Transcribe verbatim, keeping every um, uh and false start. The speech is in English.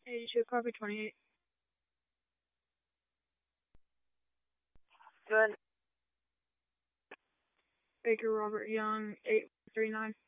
eighty-two, copy twenty-eight. Good. Baker Robert Young, eight three nine.